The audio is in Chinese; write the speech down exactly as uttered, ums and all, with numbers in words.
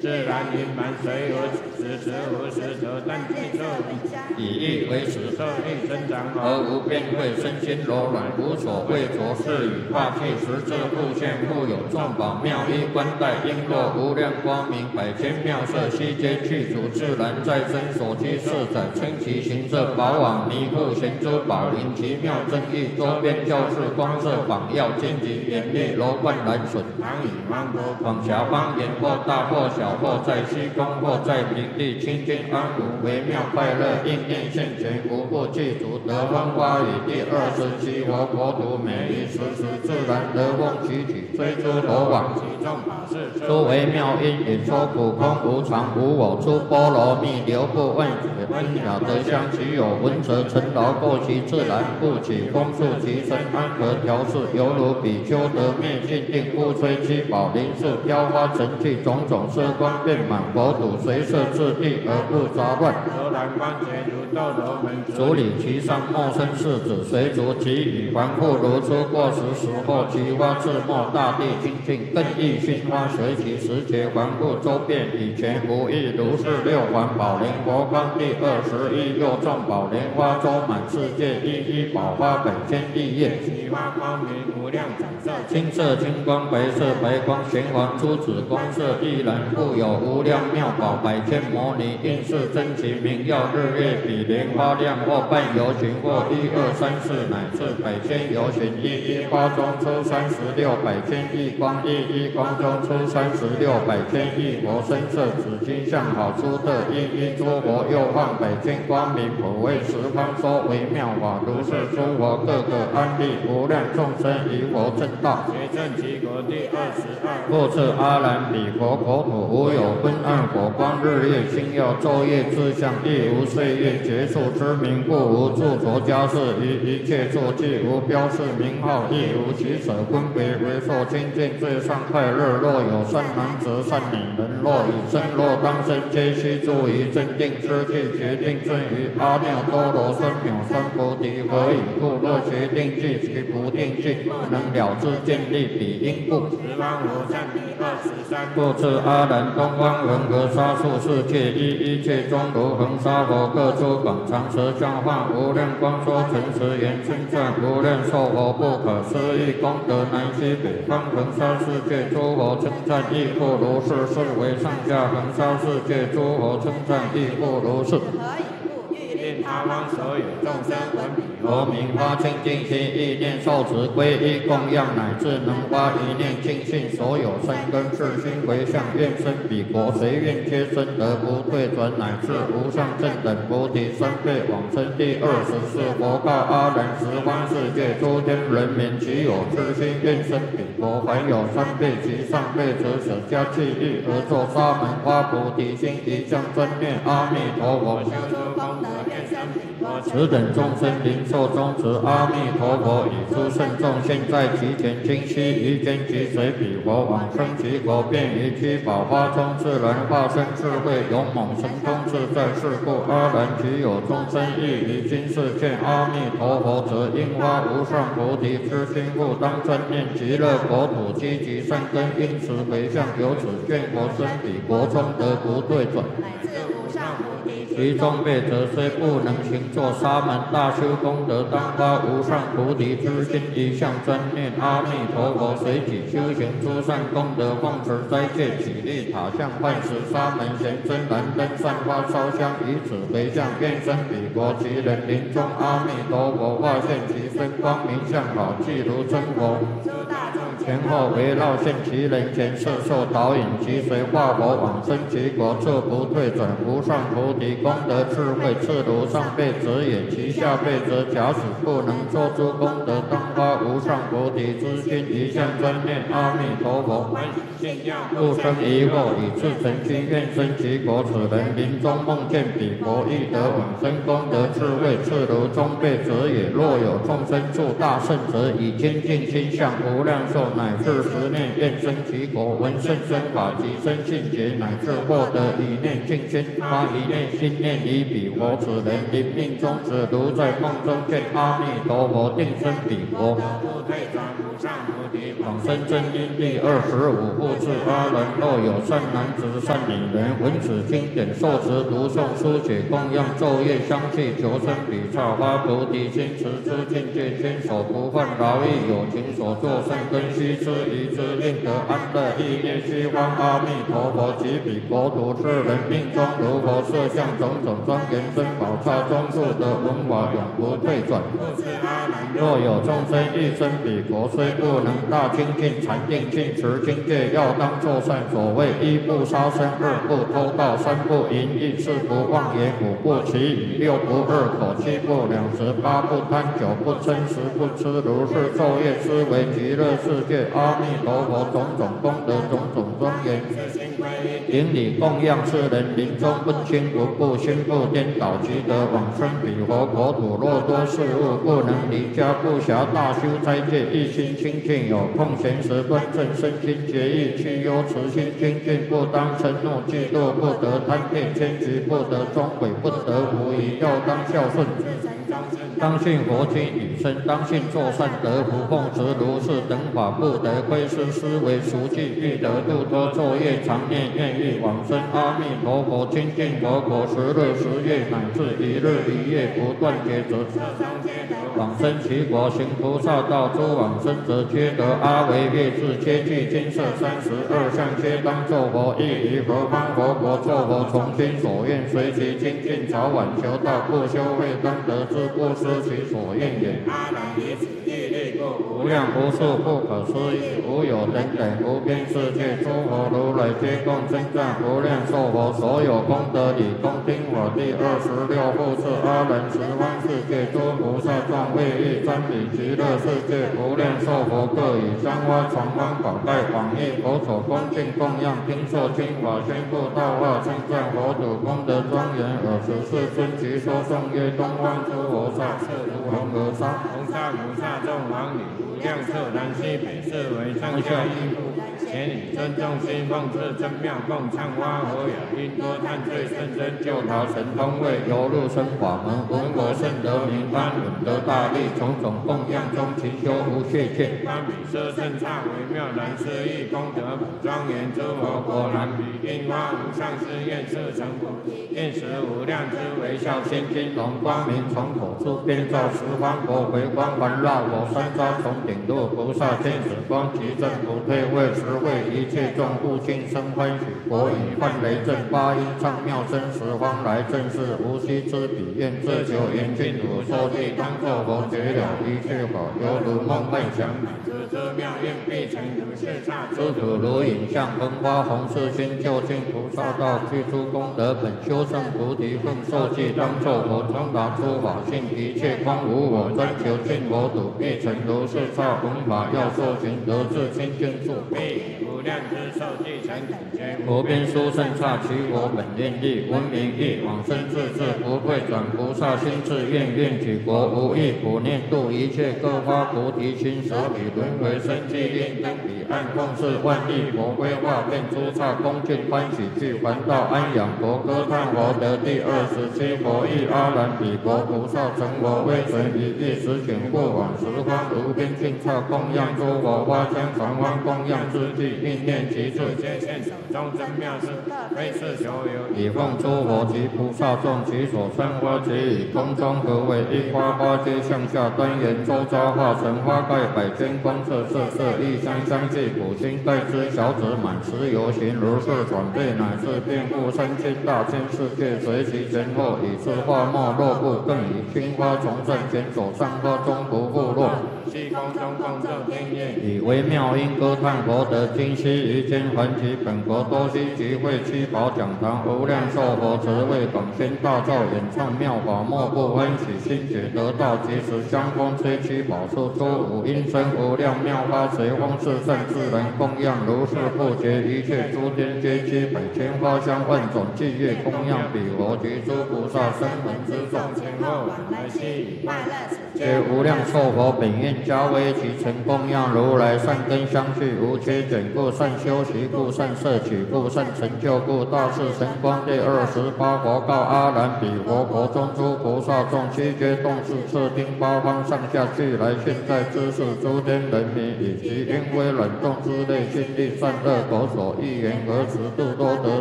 自然盈满，虽有此时无时则但地受以意为此受力增长，而无变会身心柔软，无所畏着，是以化气实质复现，故有众宝妙衣冠带，璎珞无量光明，百千妙色悉皆具足，自然再生所居四载，称其形色宝网弥护贤珠宝林，奇妙正义，周边教室光色榜耀，荆棘严厉，楼观蓝笋，常以芒果广狭方言，或大或小，或在西宫，或在平地，清净安无，微妙快乐，应念现前，无不具足，得风花雨。第二十七佛国土，美丽时时自然，得风起起，虽诸罗网，其众法事，诸微妙因，演说普空无常无我，出波罗蜜，流不问解，恩雅德香，其有闻则成劳，过其自然，故起风速，其身安和调适，犹如比丘得灭尽定，故吹七宝林树，飘花成气，种种色光遍满国土，随色自地而不杂乱。柔然观觉如斗罗门，主理其上，莫生世子，随逐其羽，环复如初，过时时后，其花自没，大地清净，更异熏花，随其时节，环复周遍，以前无异，如是六环宝莲佛光第二十一，又众宝莲花周满世界，一一宝花百千亿叶，其花光明无量彩色，青色青光，白色白光，玄黄珠子光色亦然，故有无量妙宝，百千摩尼，应是真其明耀，日月比莲花亮，或半游行，或一二三四，乃至百千游行，一一花中出三十六百千亿光，一一光中出三十六百千亿佛身色，紫金相好出的，一一诸佛又放百千光明，普为十方说为妙法，如是诸佛各个安立，无量众生以佛正道，随正其国第二十二，复次阿兰彼佛国土，无有昏暗火光，日月星耀，昼夜自相，亦无岁月结束之名，故无著着家事，于一切作具无标示名号，亦无其舍分别，为受清净最上快乐。若有善男子善女人，若以身若当身，皆须注于正定之具，决定正于阿耨多罗三藐三菩提。何以故？若决定具，其不定具，不能了知见力彼因故。十方无上第二十三，复次阿兰东方恒河沙数世界，一一切中如恒沙佛，各诸广长舌相化，无量光说诚实言，称赞无量寿佛不可思议功德，南西北方恒沙世界诸佛称赞亦复如是，是为上下恒沙世界诸佛称赞亦复如是。他方所有众生闻彼佛名，发清净心，意念受持皈依供养，乃至能发一念净信，所有生根世心回向，愿生彼国，随愿皆生，得不退转，乃至无上正等菩提三倍往生。第二十四佛告阿兰：十方世界诸天人民，其有痴心愿生彼国，凡有三辈及上辈者，舍家弃义而作沙门花菩提心，一向专念阿弥陀佛，修诸功德，愿生彼国。此等众生灵受宗持阿弥陀佛，以诸圣众现在其前，今悉于间即随彼佛往生其国，便于七宝花中自然化身智慧，勇猛神通自在。是故阿兰其有众生亦于今世见阿弥陀佛者，应发无上菩提之心，故当专念极乐国土，积极善根，因此回向，由此愿佛生彼国中，得不退转。其中辈者虽不能行作沙门大修功德，当发无上菩提之心，一向专念阿弥陀佛，随己修行诸善功德，奉持斋戒，起立塔像，饭食沙门贤真燃灯，散花烧香，以此回向，愿生彼国。其人临终，阿弥陀佛化现其身，光明相好，即如真佛。前后围绕现其人前，摄受导引，其随化佛往生其国，这不退转。无上菩提功德智慧，次如上辈者也。其下辈者，假使不能做诸功德，当发无上菩提之心，一向专念阿弥陀佛，不生疑惑，以至诚心愿生其国。此人临终梦见彼国，亦得往生功德智慧，次如中辈者也。若有众生助大圣者，以清净心向无量寿乃至十念愿生其国，闻甚深法及生信解，乃至获得以念净心。发一念心念以彼国，此人临命终止，如在梦中见阿弥陀佛，定生彼国。往生真因第二十五部至阿人，若有善男子、善女人，闻此经典，受持读诵、书写、供养、昼夜相继，求生彼刹，发菩提心，持诸境界，坚守不犯劳役，有情所作善根，须知一知，令得安乐。意念虚幻阿弥陀佛，及彼国土是人命中，如佛设像种种庄严珍宝刹中住得文法，永不退转。若有众生欲生彼国，虽不能大精进禅定尽持经戒，要当作善。所谓一不杀生，二不偷盗，三不淫逸，四不妄言，五不绮语，六不二口，七不两舌，八不贪酒，不嗔，十不痴。如是昼夜思维极乐世界阿弥陀佛种种功德，种种庄严，顶礼供养世人，临终不轻不怖，心不颠倒，即得往生彼佛国土。若多事物不能离家，不暇大修斋戒，一心清净，有空闲时端正身心节义，去忧慈心精进，不当嗔怒嫉妒，不得贪恋迁居，不得终毁，不得无疑，要当孝顺。当信佛经语声，当信作善得福，奉持如是等法，不得亏失，思维熟记，欲得度脱，昼夜常念，愿欲往生阿弥陀佛清净佛国，十日十夜乃至一日一夜不断皆得往生其国。行菩萨道，诸往生者皆得阿惟越致，皆具金色三十二相，皆当作佛。亦于何方佛国作佛，从心所愿，随其精进，早晚求道，不修慧当得之，不失其所愿也。无量无数不可思议，无有等等无边世界，诸佛如来皆共称赞无量寿佛，所有功德理，恭听我第二十六部是阿人十方世界诸菩萨状为欲瞻礼极乐世界无量寿佛，各以香花传方宝盖往诣佛所恭敬供养，听受经法，宣布道化，称赞佛土功德庄严。尔时世尊即说颂曰：东方诸佛刹，是如恒河沙，红沙菩萨众王女，无量色南西北，是为上下一部。前以尊重心奉持真妙供，唱花和雅音歌叹最甚深，救他神通位，游入生法门，闻我甚得名堪，闻得大利，种种供养中，勤修无懈欠。堪比舍甚刹微妙难思议，功德普庄严，诸佛果然比樱花无上誓愿，是成佛，愿识无量之微笑心经，龙光明从口出，遍照十方国，回光环绕我三匝，从顶入菩萨天使光，其正不退位，实为一切众不尽生欢喜。国语梵雷震，八音唱妙声，十方来正是无虚之彼，愿自求严净土，受记当作佛，觉了一切法，犹如梦幻想。此之妙愿必成如是刹，诸土如影像，风花红世心，究竟菩萨道，具诸功德本，修正菩提分，受记当作佛，通达诸法性，一切空无我，专求尽佛土，必成如是刹。闻法要受行，得至清净处，必无量之寿继承土间。无边殊胜刹，其我本愿力，闻名义，往生自至，不退转。菩萨心志愿，愿举国无异，普念度一切，各发菩提心，舍彼轮回生机，令登彼岸，奉事万亿佛规划，遍诸刹恭敬欢喜，具还道安养佛，歌叹佛得第二十七佛，亦阿难彼国菩萨成佛，威神一意时请过往十方无边尽刹，供养诸佛，花香传方供养之际，应念其罪，皆现手中真妙事，非是求有，以奉诸佛及菩萨众，其所参花皆以空中合为一花，花皆向下端严，周遭化成花盖，百千光色，色色异香相继，普心盖之小子满十游行，如是转变，乃至遍覆三千大千世界，随其前后，以是花末落布，更以青花从正前手上花中不复落。虚空中共奏听乐，以微妙音歌叹佛得今昔于间还其本国佛多悉集会七宝讲堂，无量寿佛慈为广宣大咒，演唱妙法，莫不欢喜心解得道，即时香风吹七宝树，诸五音声无量妙法，随风四圣自然供养，如是不绝，一切诸天皆七百千花香万种伎乐供养彼佛及诸菩萨声闻之众，前后往来悉以快乐，皆无量寿佛本愿加为其成供养如来善根相续无缺减故，善修习故，善摄取故，善成就故，大士神光第二十八佛告阿难：彼佛国中诸菩萨众，七觉动识彻听八方上下俱来，现在知识诸天人民以及因为忍众之类，心力善恶口所欲言而持度多得